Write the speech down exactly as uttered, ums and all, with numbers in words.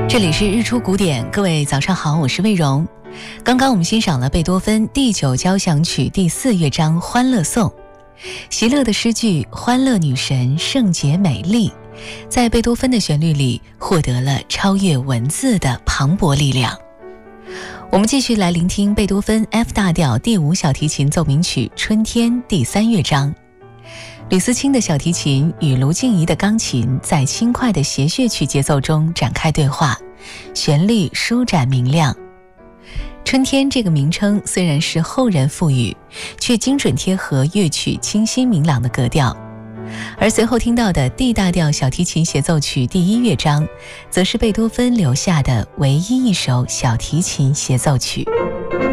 这里是日出古典，各位早上好，我是魏荣。刚刚我们欣赏了贝多芬第九交响曲第四乐章《欢乐颂》。席勒的诗句“欢乐女神，圣洁美丽”，在贝多芬的旋律里获得了超越文字的磅礴力量。我们继续来聆听贝多芬 F 大调第五小提琴奏鸣曲《春天》第三乐章。吕思清的小提琴与卢静怡的钢琴在轻快的谐谑曲节奏中展开对话，旋律舒展明亮。春天这个名称虽然是后人赋予，却精准贴合乐曲清新明朗的格调。而随后听到的 D 大调小提琴协奏曲第一乐章，则是贝多芬留下的唯一一首小提琴协奏曲。